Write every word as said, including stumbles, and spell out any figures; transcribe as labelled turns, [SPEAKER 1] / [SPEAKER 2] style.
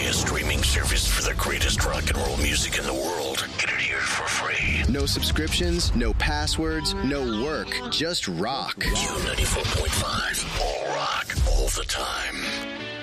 [SPEAKER 1] a streaming service for the greatest rock and roll music in the world. Get it here for free.
[SPEAKER 2] No subscriptions, no passwords, no work, just rock.
[SPEAKER 1] Q ninety-four point five. All rock, all the time.